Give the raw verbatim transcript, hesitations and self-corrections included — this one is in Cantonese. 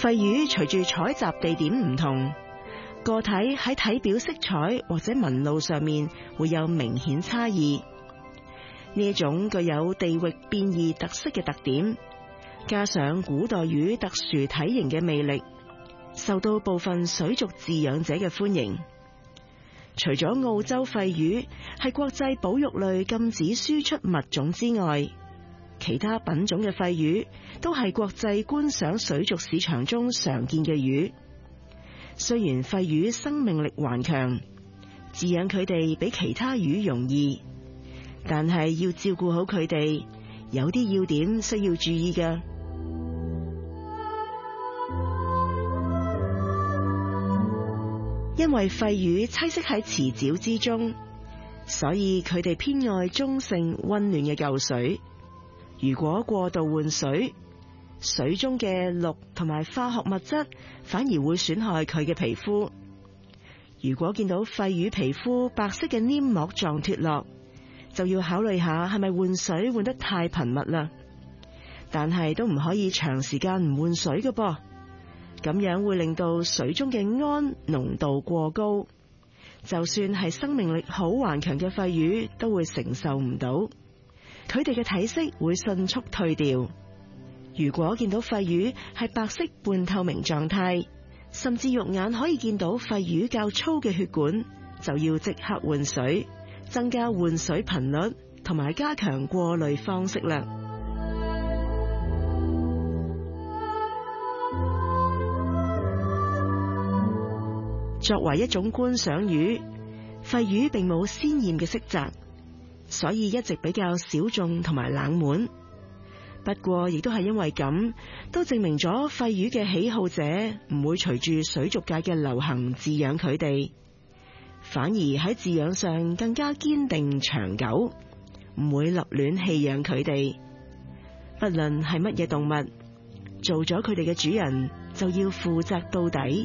肺魚隨住採集地點唔同，個體喺體表色彩或者紋路上面會有明顯差異。呢一種具有地域變異特色嘅特點，加上古代魚特殊體型嘅魅力，受到部分水族飼養者嘅歡迎。除咗澳洲肺魚係國際保育類禁止輸出物種之外，其他品種嘅肺魚都係國際觀賞水族市場中常見嘅魚。雖然肺魚生命力頑強，飼養佢哋比其他魚容易，但係要照顧好佢哋，有啲要點需要注意㗎。因為肺魚棲息喺池沼之中，所以佢哋偏愛中性溫暖嘅舊水。如果過度換水，水中嘅氯同埋化學物質反而會損害佢嘅皮膚。如果見到肺魚皮膚白色嘅黏膜狀脫落，就要考慮下係咪換水換得太頻密啦。但係都唔可以長時間唔換水㗎噃，咁樣會令到水中嘅氨濃度過高，就算係生命力好頑強嘅肺魚都會承受唔到，佢哋嘅體色會迅速退掉。如果見到肺魚係白色半透明狀態，甚至肉眼可以見到肺魚較粗嘅血管，就要即刻換水，增加換水頻率，同埋加強過濾方式啦。作為一種觀賞魚，肺魚並冇鮮豔嘅色澤，所以一直比較小眾同埋冷門。不過亦都係因為咁，都證明咗肺魚嘅喜好者唔會隨住水族界嘅流行飼養佢哋，反而喺飼養上更加堅定長久，唔會立亂棄養佢哋。不論係乜嘢動物，做咗佢哋嘅主人就要負責到底。